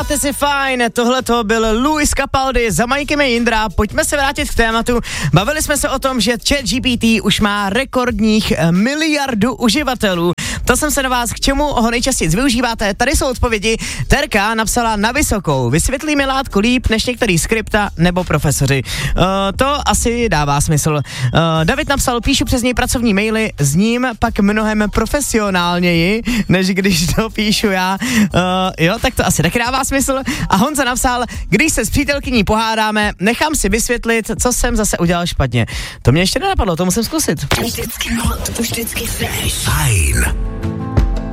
Máte si fajn, tohleto byl Luis Capaldi za Majkem a Jindra. Pojďme se vrátit k tématu. Bavili jsme se o tom, že ChatGPT už má rekordních 1 miliardu uživatelů. To jsem se na vás, k čemu ho nejčastěji využíváte. Tady jsou odpovědi. Terka napsala na vysokou. Vysvětlí mi látku líp než některý skripta nebo profesoři. To asi dává smysl. David napsal, píšu přes něj pracovní maily, s ním pak mnohem profesionálněji, než když to píšu já. Jo, tak to asi taky dává smysl. A Honza napsal, když se s přítelkyní pohádáme, nechám si vysvětlit, co jsem zase udělal špatně. To mě ještě nenapadlo, to musím zkusit. Vždycky fresh. Fajn.